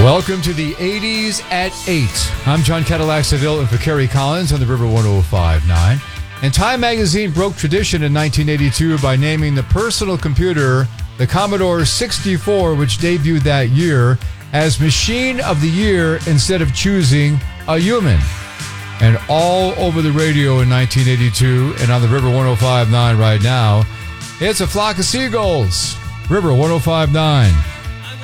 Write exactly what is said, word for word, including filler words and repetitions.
Welcome to the eighties at eight. I'm John Cadillac Seville and for Kerry Collins on the River one oh five point nine. And Time Magazine broke tradition in nineteen eighty-two by naming the personal computer, the Commodore sixty-four, which debuted that year, as Machine of the Year instead of choosing a human. And all over the radio in nineteen eighty-two and on the River one oh five point nine right now, it's a flock of seagulls. River one oh five point nine.